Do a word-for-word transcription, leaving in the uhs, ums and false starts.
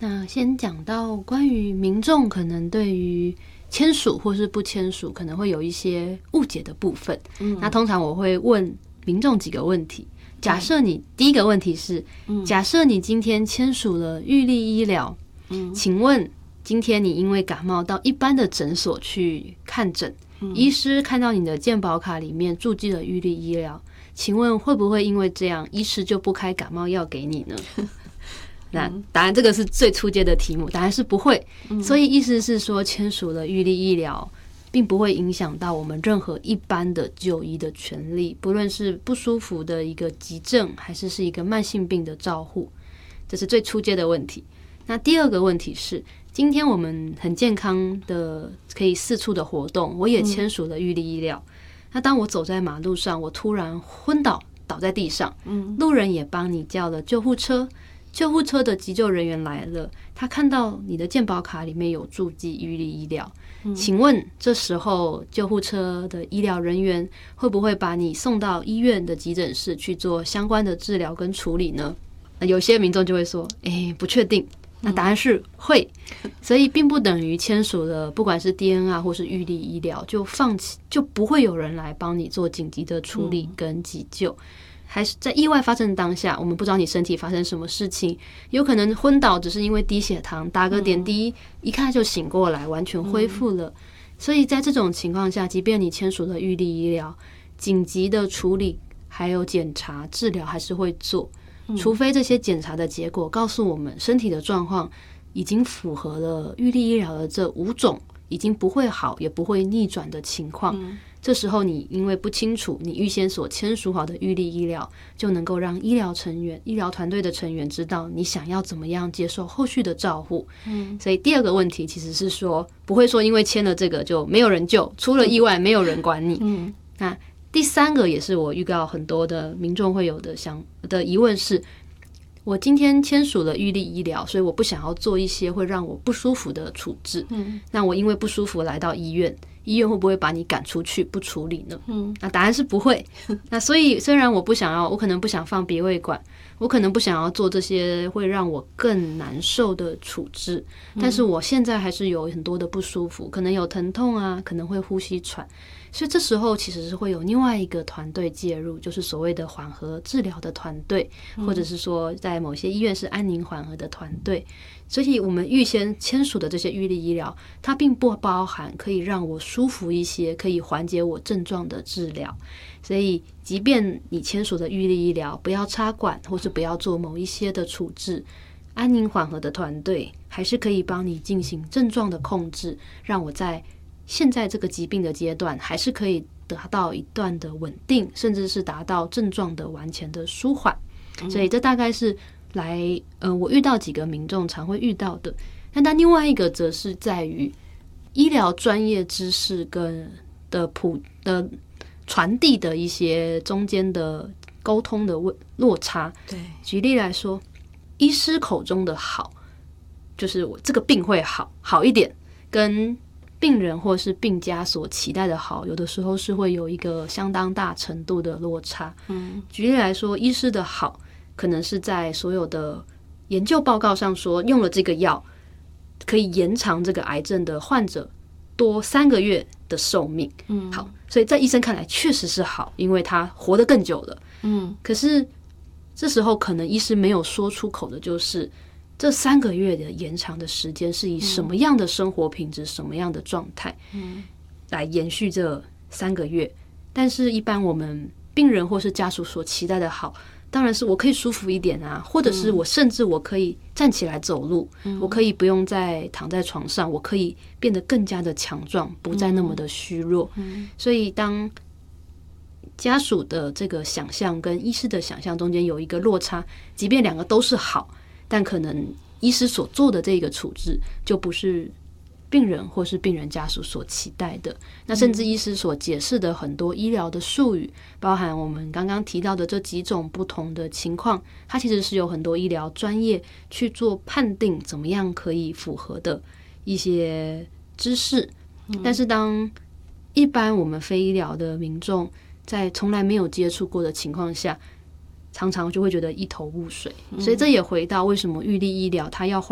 那先讲到关于民众可能对于签署或是不签署可能会有一些误解的部分，嗯，那通常我会问民众几个问题。假设你第一个问题是，假设你今天签署了预立医疗，嗯，请问今天你因为感冒到一般的诊所去看诊，嗯，医师看到你的健保卡里面注记了预立医疗，请问会不会因为这样医师就不开感冒药给你呢？那当然这个是最初阶的题目，答案是不会，嗯，所以意思是说签署了预立医疗并不会影响到我们任何一般的就医的权利，不论是不舒服的一个急症还是是一个慢性病的照护，这是最初阶的问题。那第二个问题是，今天我们很健康的可以四处的活动，我也签署了预立医疗，嗯，那当我走在马路上，我突然昏倒倒在地上，嗯，路人也帮你叫了救护车，救护车的急救人员来了，他看到你的健保卡里面有注记预立医疗，嗯，请问这时候救护车的医疗人员会不会把你送到医院的急诊室去做相关的治疗跟处理呢？那有些民众就会说，诶，不确定。那答案是会，所以并不等于签署了不管是 D N R 或是预立医疗就放弃，就不会有人来帮你做紧急的处理跟急救。还是在意外发生当下，我们不知道你身体发生什么事情，有可能昏倒只是因为低血糖，打个点滴，一看就醒过来，完全恢复了。所以在这种情况下，即便你签署了预立医疗，紧急的处理还有检查治疗还是会做，除非这些检查的结果告诉我们身体的状况已经符合了预立医疗的这五种已经不会好也不会逆转的情况，嗯，这时候你因为不清楚你预先所签署好的预立医疗，就能够让医疗成员医疗团队的成员知道你想要怎么样接受后续的照护，嗯，所以第二个问题其实是说不会说因为签了这个就没有人救，出了意外没有人管你，嗯，那第三个也是我预告很多的民众会有的想的疑问是，我今天签署了预立医疗，所以我不想要做一些会让我不舒服的处置，嗯，那我因为不舒服来到医院，医院会不会把你赶出去不处理呢？嗯，那答案是不会。那所以虽然我不想要，我可能不想放鼻胃管，我可能不想要做这些会让我更难受的处置，但是我现在还是有很多的不舒服，可能有疼痛啊，可能会呼吸喘，所以这时候其实是会有另外一个团队介入，就是所谓的缓和治疗的团队，或者是说在某些医院是安宁缓和的团队。所以我们预先签署的这些预立医疗，它并不包含可以让我舒服一些，可以缓解我症状的治疗。所以即便你签署的预立医疗不要插管，或是不要做某一些的处置，安宁缓和的团队还是可以帮你进行症状的控制，让我在现在这个疾病的阶段还是可以得到一段的稳定，甚至是达到症状的完全的舒缓。所以这大概是来呃，我遇到几个民众常会遇到的。那但另外一个则是在于医疗专业知识跟的普的传递的一些中间的沟通的落差。对，举例来说，医师口中的好，就是我这个病会好好一点，跟病人或是病家所期待的好，有的时候是会有一个相当大程度的落差。嗯，举例来说，医师的好可能是在所有的研究报告上说，用了这个药可以延长这个癌症的患者多三个月的寿命。嗯，好，所以在医生看来确实是好，因为他活得更久了。嗯，可是这时候可能医师没有说出口的就是这三个月的延长的时间是以什么样的生活品质、嗯、什么样的状态来延续这三个月。但是一般我们病人或是家属所期待的好，当然是我可以舒服一点啊，或者是我甚至我可以站起来走路、嗯、我可以不用再躺在床上，我可以变得更加的强壮，不再那么的虚弱、嗯、所以当家属的这个想象跟医师的想象中间有一个落差，即便两个都是好，但可能医师所做的这个处置就不是病人或是病人家属所期待的。那甚至医师所解释的很多医疗的术语，包含我们刚刚提到的这几种不同的情况，它其实是有很多医疗专业去做判定怎么样可以符合的一些知识。但是当一般我们非医疗的民众在从来没有接触过的情况下，常常就会觉得一头雾水。所以这也回到为什么预立医疗它要换